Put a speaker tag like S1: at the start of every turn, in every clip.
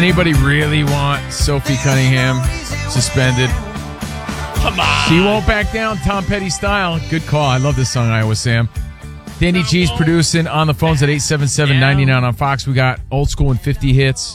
S1: anybody really want Sophie Cunningham suspended?
S2: Come on.
S1: She won't back down, Tom Petty style. Good call. I love this song, Iowa Sam. Danny G's producing on the phones at 877-99 on Fox. We got old school and 50 hits.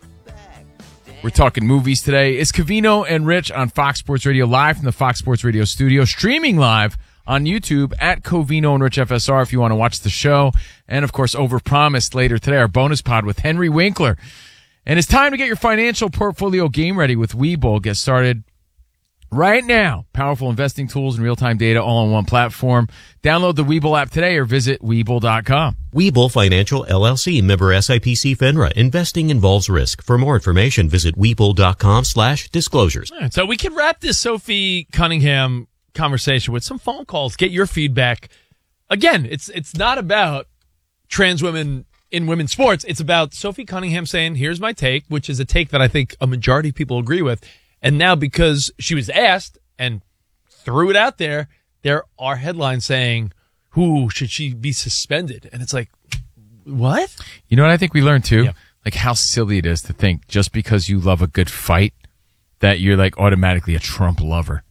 S1: We're talking movies today. It's Covino and Rich on Fox Sports Radio, live from the Fox Sports Radio studio, streaming live on YouTube at Covino and Rich FSR if you want to watch the show. And, of course, overpromised later today, our bonus pod with Henry Winkler. And it's time to get your financial portfolio game ready with Webull. Get started right now. Powerful investing tools and real-time data all on one platform. Download the Webull app today or visit Webull.com.
S3: Webull Financial LLC, member SIPC FINRA. Investing involves risk. For more information, visit Webull.com/disclosures.
S2: Right, so we can wrap this Sophie Cunningham conversation with some phone calls. Get your feedback. Again, it's not about trans women in women's sports. It's about Sophie Cunningham saying, here's my take, which is a take that I think a majority of people agree with. And now because she was asked and threw it out there are headlines saying, who should she be suspended? And it's like, what?
S1: You know what I think we learned too?
S2: Yeah.
S1: Like how silly it is to think just because you love a good fight that you're like automatically a Trump lover.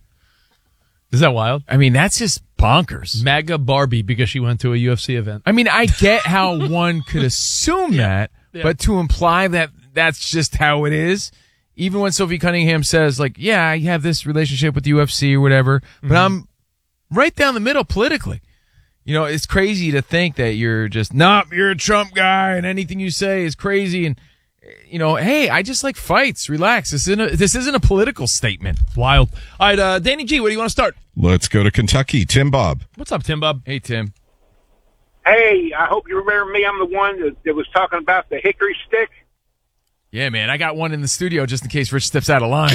S2: Is that wild?
S1: I mean, that's just bonkers.
S2: MAGA Barbie because she went to a UFC event.
S1: I mean, I get how one could assume that, but to imply that that's just how it is, even when Sophie Cunningham says, like, yeah, I have this relationship with the UFC or whatever, but I'm right down the middle politically. You know, it's crazy to think that you're just, you're a Trump guy and anything you say is crazy. And, you know, hey, I just like fights. Relax. This isn't a political statement.
S2: Wild. All right, Danny G, where do you want to start?
S4: Let's go to Kentucky. Tim Bob.
S2: What's up, Tim Bob?
S1: Hey, Tim.
S5: Hey, I hope you remember me. I'm the one that was talking about the hickory stick.
S1: Yeah, man, I got one in the studio just in case Rich steps out of line.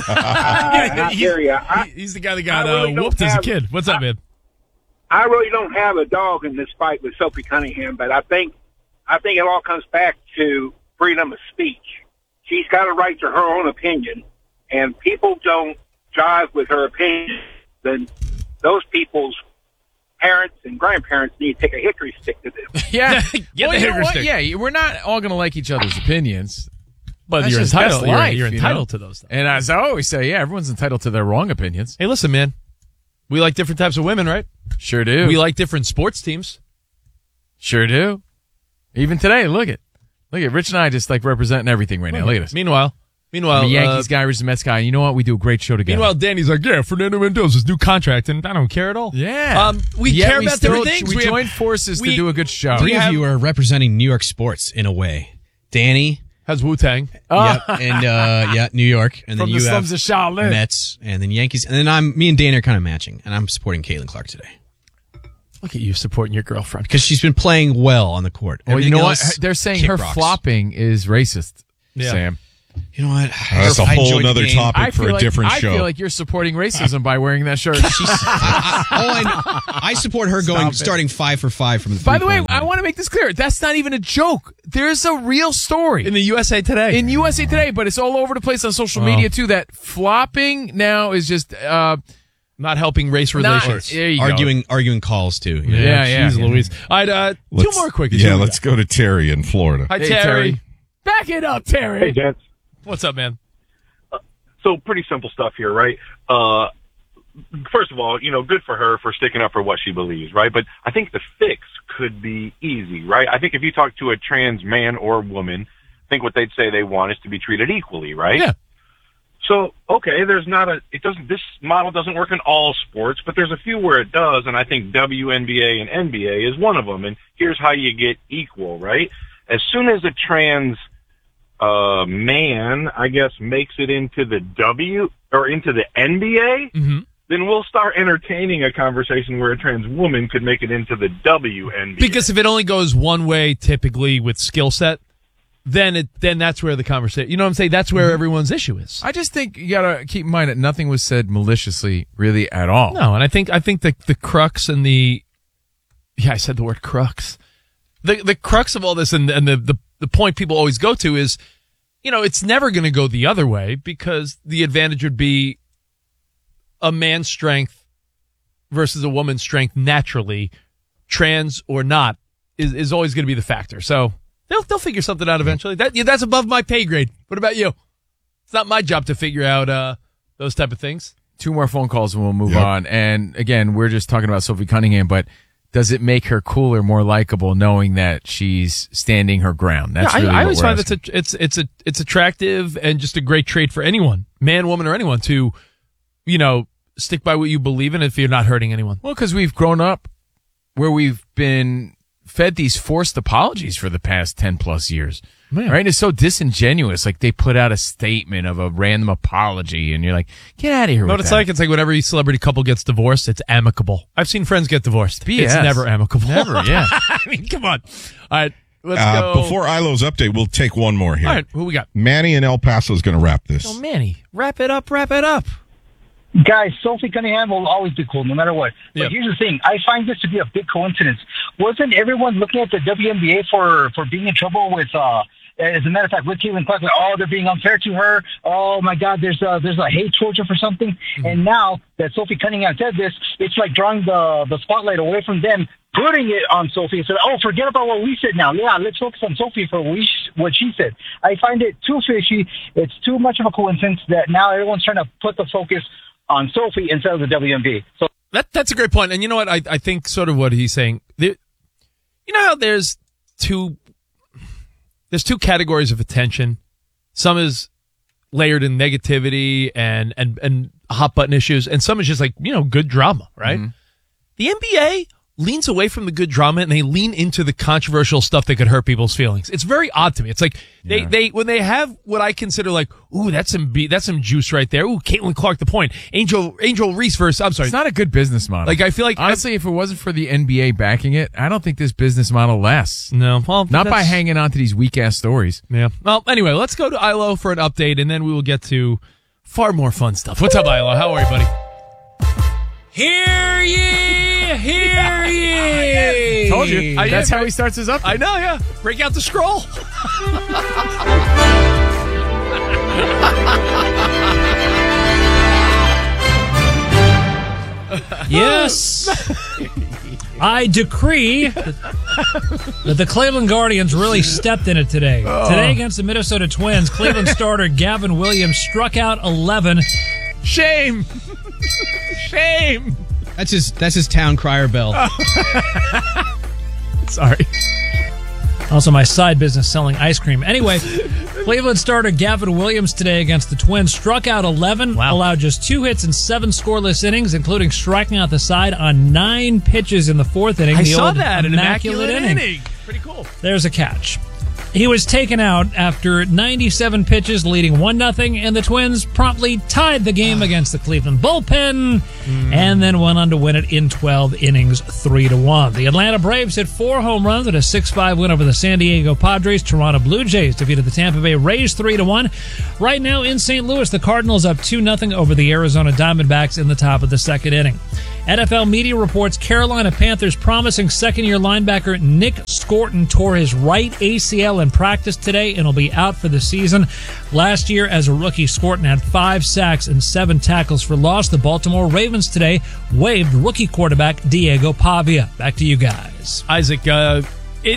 S5: I hear you.
S2: He's the guy that got
S5: really
S2: whooped as a kid. What's up, man?
S5: I really don't have a dog in this fight with Sophie Cunningham, but I think it all comes back to freedom of speech. She's got a right to her own opinion, and people don't jive with her opinion, then those people's parents and grandparents need to take a hickory stick to them.
S1: Yeah.
S2: Get the hickory stick.
S1: Yeah, we're not all going to like each other's opinions.
S2: But
S1: That's
S2: you're
S1: just
S2: entitled.
S1: best life,
S2: You're
S1: you
S2: entitled
S1: know?
S2: to those things.
S1: And as I always say, yeah, everyone's entitled to their wrong opinions.
S2: Hey, listen, man. We like different types of women, right?
S1: Sure do.
S2: We like different sports teams.
S1: Sure do. Even today, look at Rich and I just like representing everything right now. Look at us.
S2: Meanwhile,
S1: I'm a Yankees guy, Rich the Mets guy. You know what? We do a great show together.
S2: Meanwhile, Danny's like, yeah, Fernando Mendoza's new contract, and I don't care at all.
S1: Yeah.
S2: We care about different things.
S1: We join forces to do a good show.
S6: Three of you are representing New York sports in a way. Danny
S2: has Wu-Tang.
S6: Yep, and New York, and
S1: From
S6: then
S1: the
S6: you have
S1: slums of Shaolin.
S6: Mets, and then Yankees, and then me and Danny are kind of matching, and I'm supporting Caitlin Clark today
S2: Look at you supporting your girlfriend.
S6: because she's been playing well on the court.
S1: Well, you
S6: Everything
S1: know
S6: else,
S1: what? They're saying
S6: kick
S1: her
S6: rocks.
S1: flopping is racist,
S2: Yeah.
S1: Sam.
S6: You know what?
S4: That's a
S6: I
S4: whole
S6: enjoyed the
S4: nother
S6: game.
S4: topic for a different show.
S1: I feel like you're supporting racism by wearing that shirt.
S6: I support her starting 5 for 5 from the.
S1: By the way,
S6: three-point line.
S1: I want to make this clear. That's not even a joke. There's a real story
S2: In the USA Today.
S1: in USA Today, but it's all over the place on social media too. That flopping now is just
S2: not helping race relations.
S1: there you go.
S6: arguing calls too. you know?
S1: Yeah.
S2: Jeez Louise. All right, two more quickies.
S4: Yeah, let's go to Terry in Florida.
S2: Hi,
S1: Hey,
S2: Terry.
S1: Back it up, Terry.
S7: Hey, gents.
S2: What's up, man?
S7: So pretty simple stuff here, right? First of all, good for her for sticking up for what she believes, right? But I think the fix could be easy, right? I think if you talk to a trans man or woman, I think what they'd say they want is to be treated equally, right?
S2: Yeah.
S7: So, okay, this model doesn't work in all sports, but there's a few where it does, and I think WNBA and NBA is one of them, and here's how you get equal, right? As soon as a trans man, I guess, makes it into the into the NBA, then we'll start entertaining a conversation where a trans woman could make it into the WNBA.
S2: Because if it only goes one way, typically with skill set, then that's where the conversation. You know what I'm saying? That's where everyone's issue is.
S1: I just think you gotta keep in mind that nothing was said maliciously, really, at all.
S2: No, and I think the crux and I said the word crux. The crux of all this and the point people always go to is, it's never going to go the other way because the advantage would be a man's strength versus a woman's strength naturally, trans or not, is always going to be the factor. So They'll figure something out eventually. That's above my pay grade. What about you? It's not my job to figure out those type of things.
S1: 2 more phone calls and we'll move on. And again, we're just talking about Sophie Cunningham, but does it make her cooler, more likable, knowing that she's standing her ground? That's really
S2: I always find
S1: asking.
S2: it's attractive and just a great trait for anyone, man, woman, or anyone, to stick by what you believe in if you're not hurting anyone.
S1: Well, because we've grown up where we've been fed these forced apologies for the past 10 plus years.
S2: Man.
S1: Right? And it's so disingenuous. Like, they put out a statement of a random apology, and you're like, get out of here
S2: You know
S1: with
S2: what it's
S1: that.
S2: like? It's like whenever a celebrity couple gets divorced, it's amicable. I've seen friends get divorced.
S1: BS.
S2: It's never amicable.
S1: Never, yeah.
S2: I mean, come on. All right, let's go.
S4: Before Ilo's update, we'll take one more here.
S2: All right, who we got?
S4: Manny in El Paso is going to wrap this.
S2: Oh, Manny, wrap it up.
S5: Guys, Sophie Cunningham will always be cool, no matter what.
S2: Yeah.
S5: But here's the thing. I find this to be a big coincidence. Wasn't everyone looking at the WNBA for being in trouble with, as a matter of fact, with Caitlin Clark, like, oh, they're being unfair to her. Oh, my God, there's a hate towards her for something. Mm-hmm. And now that Sophie Cunningham said this, it's like drawing the spotlight away from them, putting it on Sophie and said, oh, forget about what we said now. Yeah, let's focus on Sophie for what she said. I find it too fishy. It's too much of a coincidence that now everyone's trying to put the focus on Sophie instead of the WNBA. So
S2: That's a great point. And you know what? I think sort of what he's saying. You know how there's two categories of attention. Some is layered in negativity and hot button issues, and some is just like, good drama, right? Mm-hmm. The NBA leans away from the good drama and they lean into the controversial stuff that could hurt people's feelings. It's very odd to me. It's like they when they have what I consider like, ooh, that's some juice right there. Ooh, Caitlin Clark, the point. Angel Reese versus, I'm sorry.
S1: It's not a good business model.
S2: Like, I feel like,
S1: honestly, if it wasn't for the NBA backing it, I don't think this business model lasts.
S2: No, well,
S1: not by hanging on to these weak ass stories.
S2: Yeah. Well, anyway, let's go to Ilo for an update, and then we will get to far more fun stuff. What's up, Ilo? How are you, buddy?
S8: Hear ye, hear ye.
S1: Told you. That's how he starts his update.
S2: I know, yeah. Break out the scroll.
S8: Yes, I decree that the Cleveland Guardians really stepped in it today. Today against the Minnesota Twins, Cleveland starter Gavin Williams struck out 11.
S2: Shame. Shame.
S6: That's his town crier bell.
S2: Sorry.
S8: Also, my side business selling ice cream. Anyway, Cleveland starter Gavin Williams today against the Twins struck out 11, allowed just 2 hits and 7 scoreless innings, including striking out the side on 9 pitches in the 4th inning.
S2: I
S8: the
S2: saw
S8: old
S2: that, an immaculate
S8: inning.
S2: Pretty cool.
S8: There's a catch. He was taken out after 97 pitches, leading 1-0, and the Twins promptly tied the game against the Cleveland bullpen, and then went on to win it in 12 innings, 3-1. The Atlanta Braves hit 4 home runs in a 6-5 win over the San Diego Padres. Toronto Blue Jays defeated the Tampa Bay Rays 3-1. Right now in St. Louis, the Cardinals up 2-0 over the Arizona Diamondbacks in the top of the 2nd inning. NFL media reports Carolina Panthers promising second-year linebacker Nick Scorton tore his right ACL in practice today and will be out for the season. Last year, as a rookie, Scorton had 5 sacks and 7 tackles for loss. The Baltimore Ravens today waived rookie quarterback Diego Pavia. Back to you guys.
S2: Isaac, we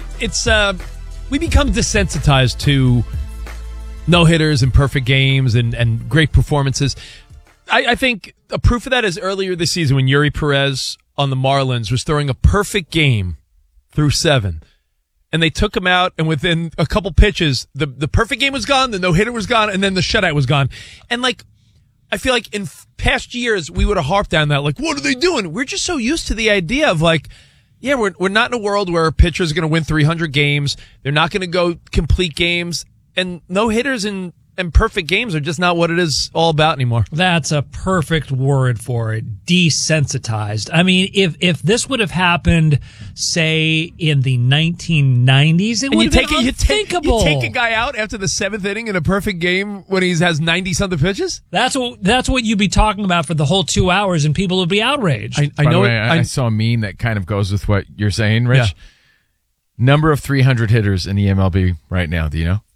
S2: become desensitized to no-hitters and perfect games and great performances. I think a proof of that is earlier this season when Yuri Perez on the Marlins was throwing a perfect game through 7. And they took him out, and within a couple pitches, the perfect game was gone, the no-hitter was gone, and then the shutout was gone. And, I feel like in past years, we would have harped on that, what are they doing? We're just so used to the idea of, we're not in a world where a pitcher is going to win 300 games. They're not going to go complete games. And no-hitters and perfect games are just not what it is all about anymore.
S8: That's a perfect word for it. Desensitized. I mean, if this would have happened, say, in the 1990s, it would have been unthinkable.
S2: You take a guy out after the 7th inning in a perfect game when he has 90-something pitches?
S8: That's what you'd be talking about for the whole 2 hours, and people would be outraged.
S1: I saw a meme that kind of goes with what you're saying, Rich. Yeah. Number of 300 hitters in the MLB right now, do you know?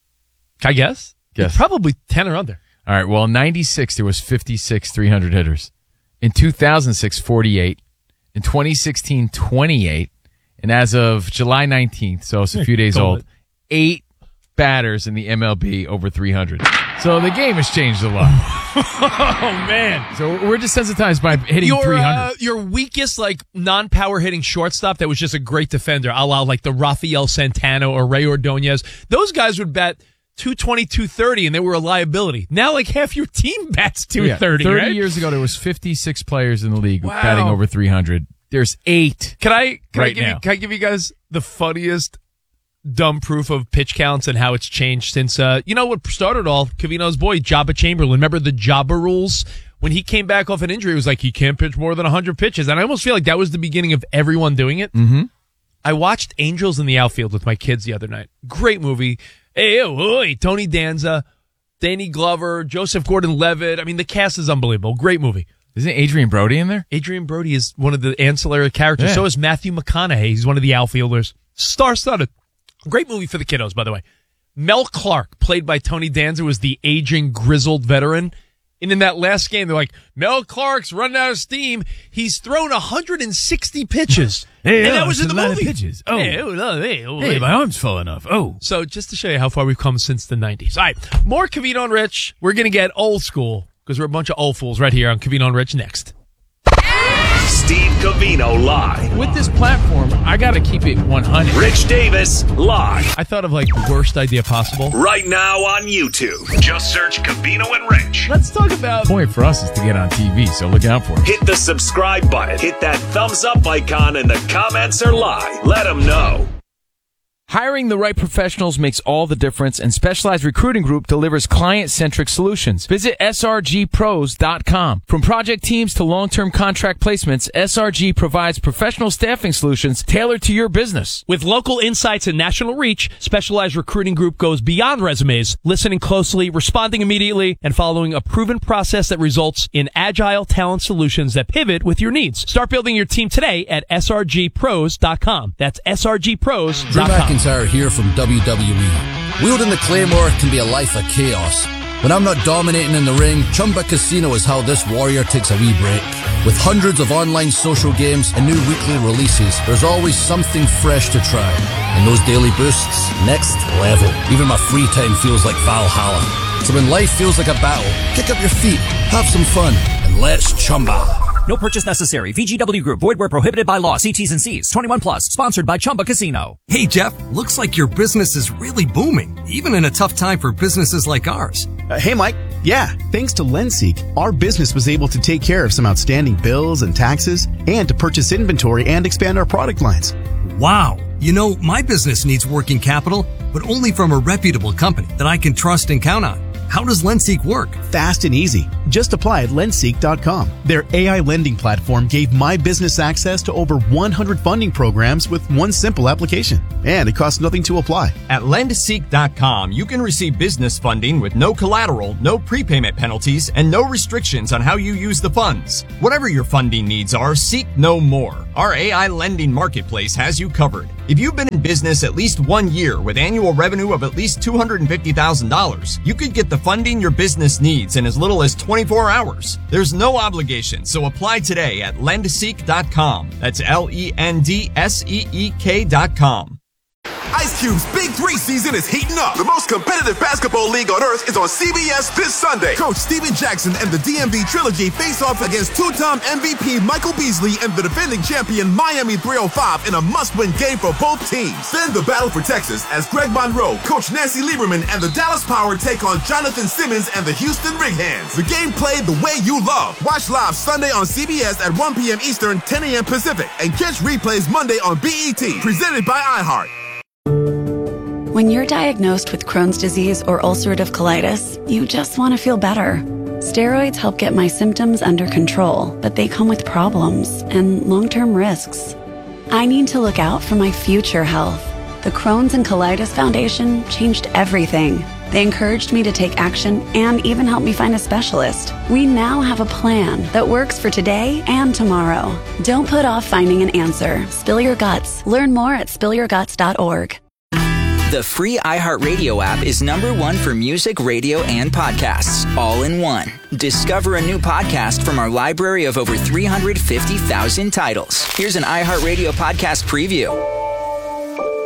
S2: I guess. Yes. Probably 10 or under.
S1: All right. Well, in 96, there was 56 300 hitters. In 2006, 48. In 2016, 28. And as of July 19th, so it's a few days old, 8 batters in the MLB over 300. So the game has changed a lot.
S2: Oh, man.
S1: So we're desensitized by hitting 300.
S2: Your weakest, like, non-power hitting shortstop that was just a great defender, a la like the Rafael Santana or Ray Ordonez, those guys would bat 220, 230, and they were a liability. Now, like, half your team bats 230,
S1: 30
S2: right?
S1: years ago, there was 56 players in the league
S2: Wow.
S1: batting over 300. There's 8
S2: Can I
S1: now.
S2: give you guys the funniest dumb proof of pitch counts and how it's changed since, you know what started all? Covino's boy, Jabba Chamberlain. Remember the Jabba rules? When he came back off an injury, it was like, he can't pitch more than 100 pitches. And I almost feel like that was the beginning of everyone doing it.
S1: Mm-hmm.
S2: I watched Angels in the Outfield with my kids the other night. Great movie. Hey, Tony Danza, Danny Glover, Joseph Gordon-Levitt. I mean, the cast is unbelievable. Great movie.
S1: Isn't Adrian Brody in there?
S2: Adrian Brody is one of the ancillary characters.
S1: Yeah.
S2: So is Matthew McConaughey. He's one of the outfielders. Star-studded. Great movie for the kiddos, by the way. Mel Clark, played by Tony Danza, was the aging, grizzled veteran. And in that last game, they're like, Mel Clark's running out of steam. He's thrown 160 pitches. And that was in the movie.
S1: Pitches. Oh.
S2: Hey,
S1: my arm's falling off. Oh.
S2: So just to show you how far we've come since the 90s. All right, more Covino and Rich. We're going to get old school because we're a bunch of old fools right here on Covino and Rich next.
S9: Steve Covino live.
S1: With this platform, I got to keep it 100.
S9: Rich Davis live.
S2: I thought of like the worst idea possible.
S9: Right now on YouTube. Just search Covino and Rich.
S2: Let's talk about...
S1: The point for us is to get on TV, so look out for it.
S9: Hit the subscribe button. Hit that thumbs up icon and the comments are live. Let them know.
S1: Hiring the right professionals makes all the difference, and Specialized Recruiting Group delivers client-centric solutions. Visit srgpros.com. From project teams to long-term contract placements, SRG provides professional staffing solutions tailored to your business.
S2: With local insights and national reach, Specialized Recruiting Group goes beyond resumes, listening closely, responding immediately, and following a proven process that results in agile talent solutions that pivot with your needs. Start building your team today at srgpros.com. That's srgpros.com.
S10: McIntyre here from WWE. Wielding the Claymore can be a life of chaos. When I'm not dominating in the ring, Chumba Casino is how this warrior takes a wee break. With hundreds of online social games and new weekly releases, there's always something fresh to try. And those daily boosts, next level. Even my free time feels like Valhalla. So when life feels like a battle, kick up your feet, have some fun, and let's Chumba.
S11: No purchase necessary. VGW Group. Void where prohibited by law. See T's and C's. 21 plus. Sponsored by Chumba Casino.
S12: Hey, Jeff. Looks like your business is really booming, even in a tough time for businesses like ours.
S13: Hey, Mike. Yeah, thanks to LendSeek, our business was able to take care of some outstanding bills and taxes and to purchase inventory and expand our product lines.
S12: Wow. You know, my business needs working capital, but only from a reputable company that I can trust and count on. How does LendSeek work?
S13: Fast and easy. Just apply at lendseek.com. Their AI lending platform gave my business access to over 100 funding programs with one simple application. And it costs nothing to apply.
S14: At lendseek.com, you can receive business funding with no collateral, no prepayment penalties, and no restrictions on how you use the funds. Whatever your funding needs are, seek no more. Our AI lending marketplace has you covered. If you've been in business at least 1 year with annual revenue of at least $250,000, you could get the funding your business needs in as little as 24 hours. There's no obligation, so apply today at lendseek.com. That's LENDSEEK.com.
S15: Ice Cube's Big 3 season is heating up. The most competitive basketball league on earth is on CBS this Sunday. Coach Steven Jackson and the DMV Trilogy face off against two-time MVP Michael Beasley and the defending champion Miami 305 in a must-win game for both teams. Then the battle for Texas as Greg Monroe, Coach Nancy Lieberman, and the Dallas Power take on Jonathan Simmons and the Houston Rig Hands. The game played the way you love. Watch live Sunday on CBS at 1 p.m. Eastern, 10 a.m. Pacific, and catch replays Monday on BET, presented by iHeart.
S16: When you're diagnosed with Crohn's disease or ulcerative colitis, you just want to feel better. Steroids help get my symptoms under control, but they come with problems and long-term risks. I need to look out for my future health. The Crohn's and Colitis Foundation changed everything. They encouraged me to take action and even helped me find a specialist. We now have a plan that works for today and tomorrow. Don't put off finding an answer. Spill your guts. Learn more at spillyourguts.org.
S17: The free iHeartRadio app is #1 for music, radio, and podcasts, all in one. Discover a new podcast from our library of over 350,000 titles. Here's an iHeartRadio podcast preview.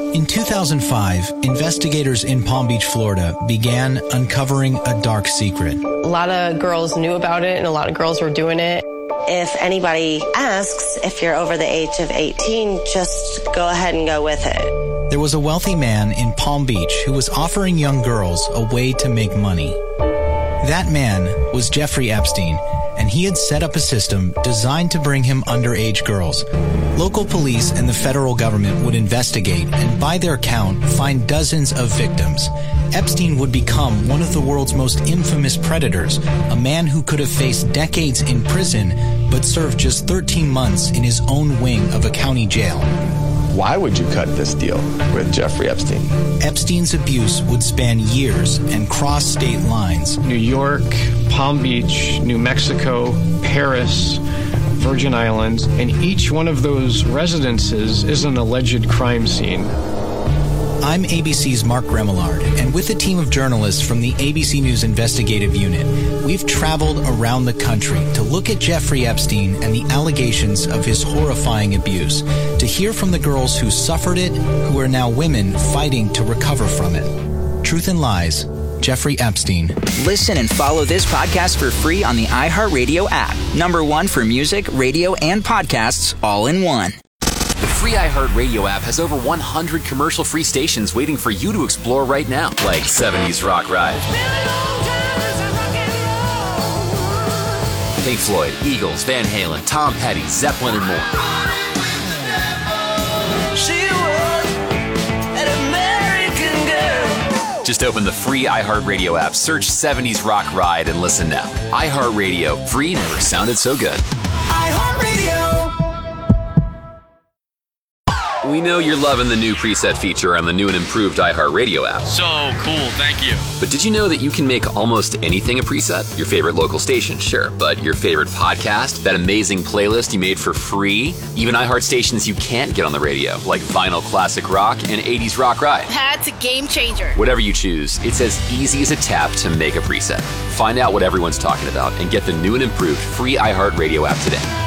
S18: In 2005, investigators in Palm Beach, Florida began uncovering a dark secret.
S19: A lot of girls knew about it and a lot of girls were doing it.
S20: If anybody asks if you're over the age of 18, just go ahead and go with it.
S18: There was a wealthy man in Palm Beach who was offering young girls a way to make money. That man was Jeffrey Epstein, and he had set up a system designed to bring him underage girls. Local police and the federal government would investigate and, by their count, find dozens of victims. Epstein would become one of the world's most infamous predators, a man who could have faced decades in prison but served just 13 months in his own wing of a county jail.
S21: Why would you cut this deal with Jeffrey Epstein?
S18: Epstein's abuse would span years and cross state lines.
S22: New York, Palm Beach, New Mexico, Paris, Virgin Islands, and each one of those residences is an alleged crime scene.
S18: I'm ABC's Mark Remillard, and with a team of journalists from the ABC News Investigative Unit, we've traveled around the country to look at Jeffrey Epstein and the allegations of his horrifying abuse, to hear from the girls who suffered it, who are now women fighting to recover from it. Truth and Lies, Jeffrey Epstein.
S17: Listen and follow this podcast for free on the iHeartRadio app. #1 for music, radio, and podcasts all in one.
S23: The free iHeartRadio app has over 100 commercial-free stations waiting for you to explore right now, like 70s Rock Ride, Pink Floyd, Eagles, Van Halen, Tom Petty, Zeppelin, and more. Just open the free iHeartRadio app, search 70s Rock Ride, and listen now. iHeartRadio, free never sounded so good. We know you're loving the new preset feature on the new and improved iHeartRadio app.
S24: So cool, thank you.
S23: But did you know that you can make almost anything a preset? Your favorite local station, sure, but your favorite podcast, that amazing playlist you made for free, even iHeart stations you can't get on the radio, like Vinyl Classic Rock and 80s Rock Ride.
S25: That's a game changer.
S23: Whatever you choose, it's as easy as a tap to make a preset. Find out what everyone's talking about and get the new and improved free iHeartRadio app today.